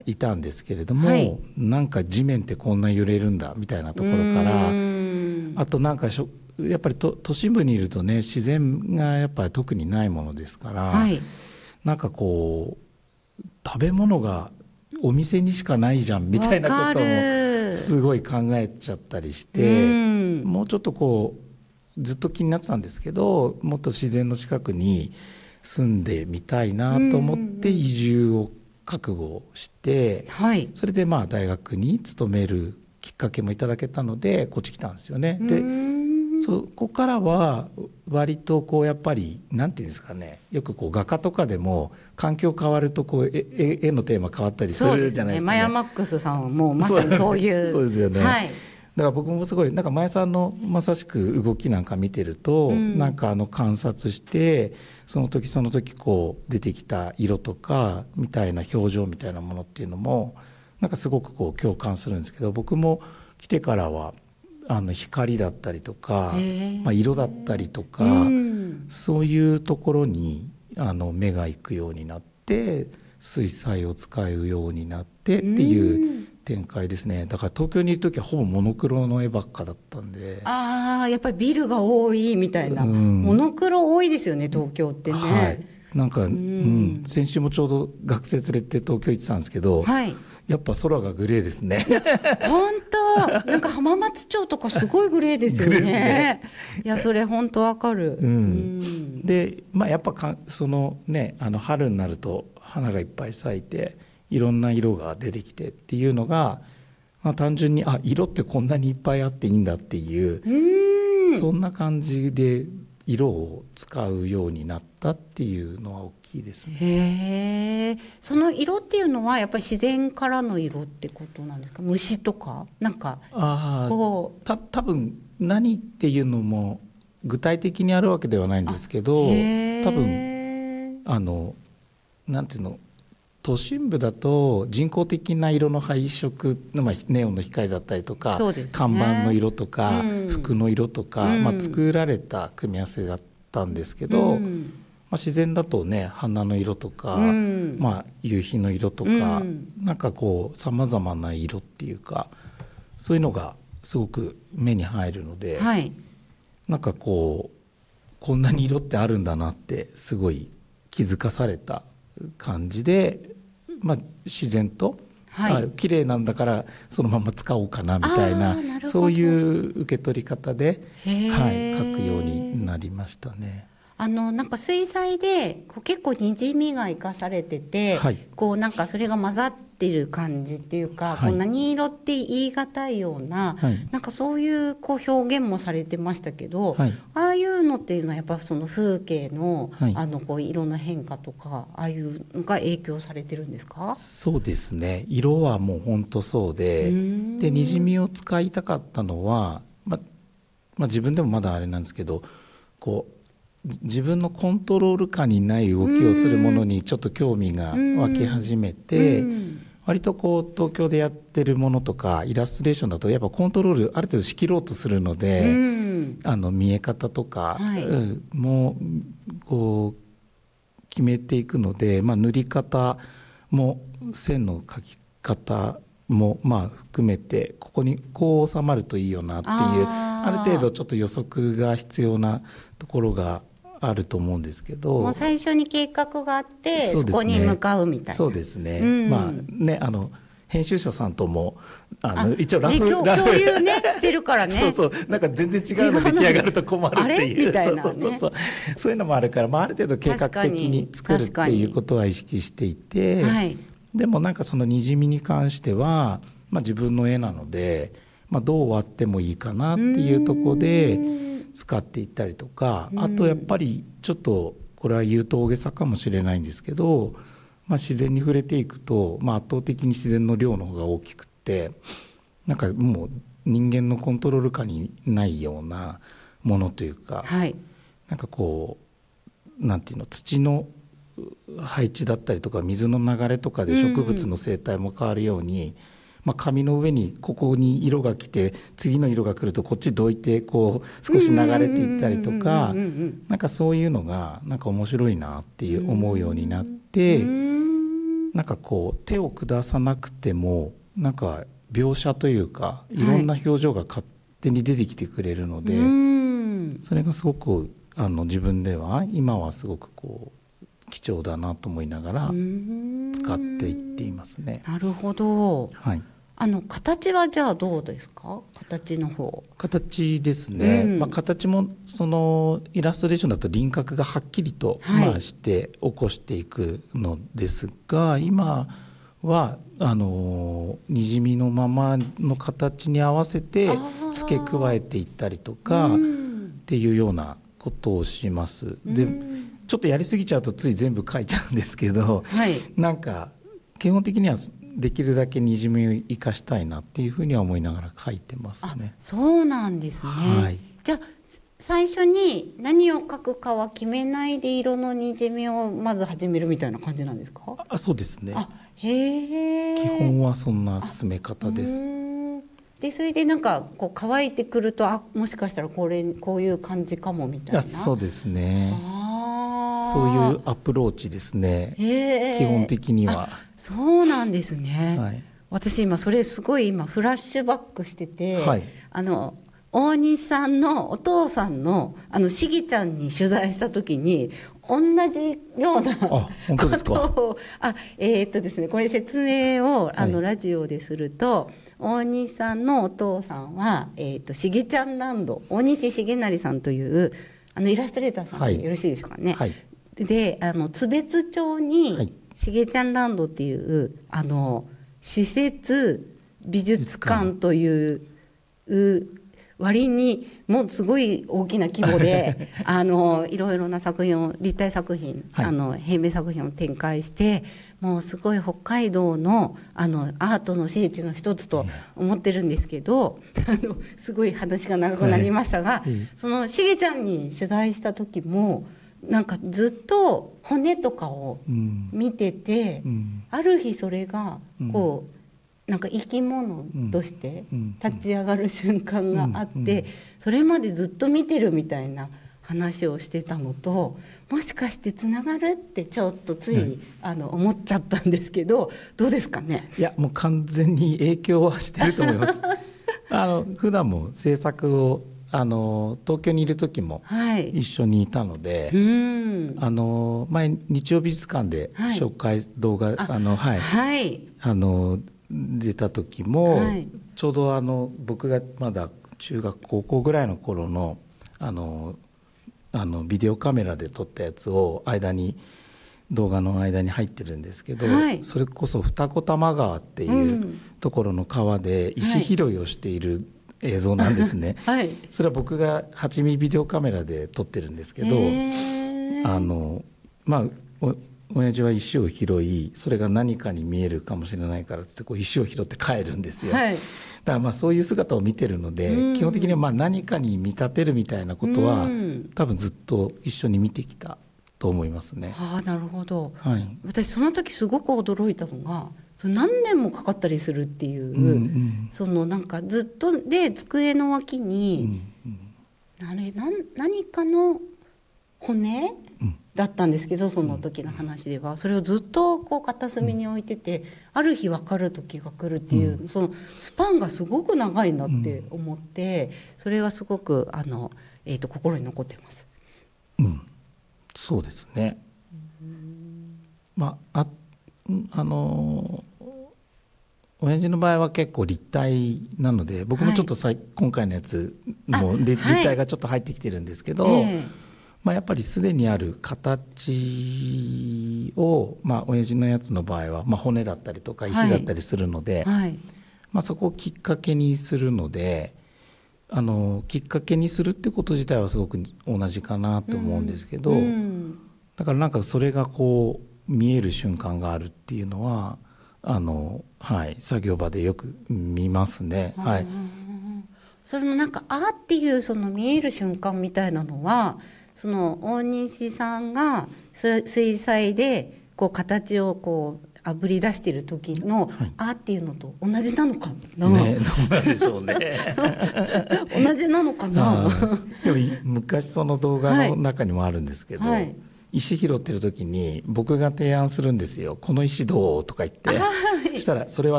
いたんですけれども、 はい、 なんか地面ってこんな揺れるんだみたいなところから、あとなんかやっぱり都心部にいるとね、自然がやっぱり特にないものですから、 はい、 なんかこう食べ物がお店にしかないじゃんみたいなこともすごい考えちゃったりして、もうちょっとこうずっと気になってたんですけど、もっと自然の近くに住んでみたいなと思って移住を覚悟して、 はい、 それでまあ大学に勤めるきっかけもいただけたのでこっち来たんですよね。でそこからは割とこうやっぱりなんていうんですかね、よくこう画家とかでも環境変わるとこう絵のテーマ変わったりするじゃないですかね。 マヤマックスさんはもうまさにそういうそうですよね、 はい、 だから僕もすごいなんか前さんのまさしく動きなんか見てると、なんか観察してその時その時こう出てきた色とかみたいな表情みたいなものっていうのもなんかすごくこう共感するんですけど、僕も来てからは光だったりとか、色だったりとか、そういうところに目が行くようになって水彩を使うようになってっていう展開ですね。だから東京にいる時はほぼモノクロの絵ばっかだったんで。 やっぱりビルが多いみたいな、モノクロ多いですよね東京ってね。 はい、なんか、先週もちょうど学生連れて東京行ってたんですけど、 はい、 やっぱ空がグレーですね。 本当なんか浜松町とかすごいグレーですよね。いやそれ本当わかる。 で、やっぱそのね春になると花がいっぱい咲いていろんな色が出てきてっていうのが、単純に色ってこんなにいっぱいあっていいんだっていう、そんな感じで色を使うようになったっていうのは大きいですね。 へえ。その色っていうのはやっぱり自然からの色ってことなんですか？虫とかなんかこう多分何っていうのも具体的にあるわけではないんですけど、多分なんていうの、都心部だと人工的な色の配色、ネオンの光だったりとか、看板の色とか、服の色とか、作られた組み合わせだったんですけど、自然だとね花の色とか、夕日の色とか、なんかこうさまざまな色っていうかそういうのがすごく目に入るので、 はい、 なんかこんなに色ってあるんだなってすごい気づかされた感じで、自然と、綺麗なんだからそのまま使おうかなみたいな、そういう受け取り方で、描くようになりましたね。 なんか水彩で結構にじみが生かされてて、こうなんかそれが混ざってる感じっていうか、こう何色って言い難いような、なんかそういう表現もされてましたけど、ああいうのっていうのはやっぱその風景の、こう色の変化とかああいうのが影響されてるんですか？ そうですね、色はもう本当そうで、にじみを使いたかったのは、自分でもまだあれなんですけど、こう自分のコントロール下にない動きをするものにちょっと興味が湧き始めて、割とこう東京でやってるものとかイラストレーションだとやっぱコントロールある程度仕切ろうとするので、見え方とか、もうこう決めていくので、塗り方も線の描き方も含めてここにこう収まるといいよなっていう、ある程度ちょっと予測が必要なところがあると思うんですけど、 もう最初に計画があって、そこに向かうみたいな。 そうですね、編集者さんとも一応ラフ、 共有ねしてるからねなんか全然違うの出来上がると困るっていうみたいな、 そういうのもあるから、ある程度計画的に作るっていうことは意識していて、でもなんかそのにじみに関しては、自分の絵なので、どう割ってもいいかなっていうところで使っていったりとか、あとやっぱりちょっとこれは言うと大げさかもしれないんですけど、自然に触れていくと、圧倒的に自然の量の方が大きくって、なんかもう人間のコントロール下にないようなものというか、なんかこうなんていうの、土の配置だったりとか水の流れとかで植物の生態も変わるように、紙の上にここに色が来て次の色が来るとこっちどいてこう少し流れていったりとか、なんかそういうのがなんか面白いなっていう思うようになって、 なんかこう手を下さなくてもなんか描写というかいろんな表情が勝手に出てきてくれるので、それがすごく自分では今はすごくこう貴重だなと思いながら使っていっていますね。 なるほど、 はい、 形はじゃあどうですか？形の方。 形ですね、形もそのイラストレーションだと輪郭がはっきりと、して起こしていくのですが、今はにじみのままの形に合わせて付け加えていったりとかっていうようなことをします。でちょっとやりすぎちゃうとつい全部描いちゃうんですけど、なんか基本的にはできるだけにじみを生かしたいなっていうふうには思いながら描いてますね。 そうなんですね、じゃあ最初に何を描くかは決めないで色のにじみをまず始めるみたいな感じなんですか？ そうですね。 へ基本はそんな進め方です。 でそれでなんかこう乾いてくるともしかしたらこういう感じかもみたいな。 そうですね。そういうアプローチですね、基本的には。 そうなんですね、私今それすごいフラッシュバックしてて、大西さんのお父さんのしぎちゃんに取材した時に同じようなことをですね、これ説明をラジオですると、大西さんのお父さんは、しぎちゃんランド、大西重成さんというイラストレーターさんでよろしいでしょうかね、で津別町にしげちゃんランドっていう施設美術館という割にもうすごい大きな規模でいろいろな作品を立体作品、平面作品を展開して、もうすごい北海道のアートの聖地の一つと思ってるんですけど、すごい話が長くなりましたが、そのしげちゃんに取材した時もなんかずっと骨とかを見てて、ある日それがこうなんか生き物として立ち上がる瞬間があって、それまでずっと見てるみたいな話をしてたのと、もしかしてつながるってちょっとつい思っちゃったんですけど、どうですかね？ いやもう完全に影響はしてると思います普段も制作を東京にいる時も一緒にいたので、前日曜美術館で紹介、動画出た時も、ちょうど僕がまだ中学高校ぐらいの頃のビデオカメラで撮ったやつを動画の間に入ってるんですけど、それこそ二子玉川っていうところの川で石拾いをしている映像なんですね、それは僕が8ミリビデオカメラで撮ってるんですけど、親父は石を拾い、それが何かに見えるかもしれないからってこう石を拾って帰るんですよ、だからそういう姿を見てるので、基本的には何かに見立てるみたいなことは多分ずっと一緒に見てきたと思いますね。 なるほど、私その時すごく驚いたのが、何年もかかったりするっていう、そのなんかずっとで机の脇に、何かの骨、だったんですけど、その時の話ではそれをずっとこう片隅に置いてて、ある日分かる時が来るっていう、そのスパンがすごく長いなって思って、それはすごく心に残ってます。 そうですね。親父の場合は結構立体なので、僕もちょっと今回のやつも立体がちょっと入ってきてるんですけど、やっぱりすでにある形を、親父のやつの場合は、骨だったりとか石だったりするので、そこをきっかけにするので、きっかけにするってこと自体はすごく同じかなと思うんですけど、だからなんかそれがこう見える瞬間があるっていうのは作業場でよく見ますね。 それもなんかっていうその見える瞬間みたいなのは、その大西さんが水彩でこう形をこうあぶり出している時のっていうのと同じなのかな、 どうなんでしょうね同じなのかなでも昔その動画の中にもあるんですけど、 石拾ってる時に僕が提案するんですよ。この石どうとか言って。したらそれは